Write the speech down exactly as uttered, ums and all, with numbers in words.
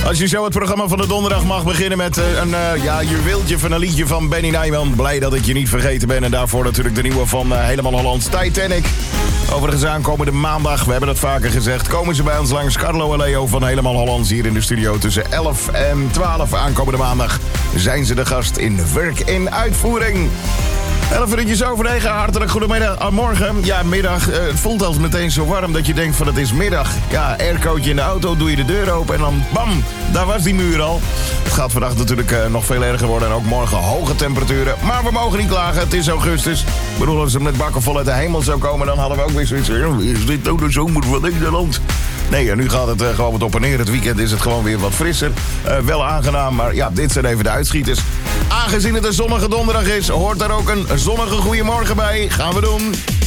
Als je zo het programma van de donderdag mag beginnen met uh, een uh, ja, juweeltje van een liedje van Benny Nijman. Blij dat ik je niet vergeten ben. En daarvoor natuurlijk de nieuwe van uh, Helemaal Hollands, Titanic. Overigens aankomende maandag, we hebben het vaker gezegd, komen ze bij ons langs. Carlo en Leo van Helemaal Hollands hier in de studio tussen elf en twaalf. Aankomende maandag zijn ze de gast in werk in uitvoering. elf minuutjes over negen, hartelijk goedemiddag. Ah, morgen, ja, middag. Uh, het voelt als meteen zo warm dat je denkt van het is middag. Ja, aircootje in de auto, doe je de deur open en dan bam, daar was die muur al. Het gaat vandaag natuurlijk uh, nog veel erger worden en ook morgen hoge temperaturen. Maar we mogen niet klagen, het is augustus. Ik bedoel, als het met bakken vol uit de hemel zou komen, dan hadden we ook weer zoiets. Is dit ook de zomer van Nederland? Nee, en nu gaat het uh, gewoon wat op en neer. Het weekend is het gewoon weer wat frisser. Uh, wel aangenaam, maar ja, dit zijn even de uitschieters. Aangezien het een zonnige donderdag is, hoort daar ook een zonnige goeiemorgen bij. Gaan we doen.